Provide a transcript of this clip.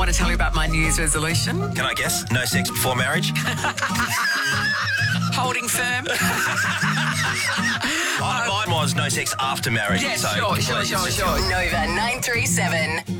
want to tell you about my New Year's resolution? Can I guess? No sex before marriage? Holding firm. Mine was no sex after marriage. Yes, so sure. please. Nova 937.